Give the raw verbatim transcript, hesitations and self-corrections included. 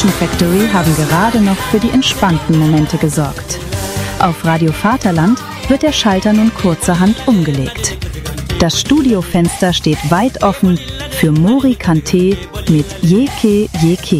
Passion Factory haben gerade noch für die entspannten Momente gesorgt. Auf Radio Vaterland wird der Schalter nun kurzerhand umgelegt. Das Studiofenster steht weit offen für Mori Kanté mit Yeke Yeke.